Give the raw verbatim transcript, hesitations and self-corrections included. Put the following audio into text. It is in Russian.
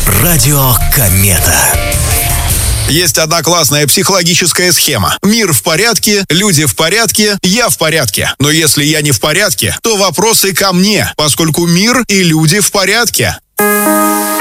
Радио Комета. Есть одна классная психологическая схема. Мир в порядке, люди в порядке, я в порядке. Но если я не в порядке, то вопросы ко мне, поскольку мир и люди в порядке.